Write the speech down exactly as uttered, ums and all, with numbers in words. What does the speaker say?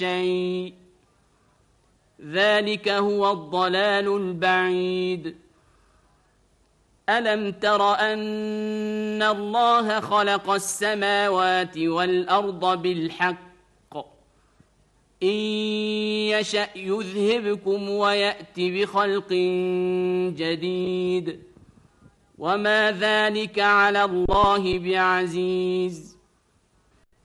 شيء ذلك هو الضلال البعيد ألم تر أن الله خلق السماوات والأرض بالحق إن يشأ يذهبكم ويأت بخلق جديد وما ذلك على الله بعزيز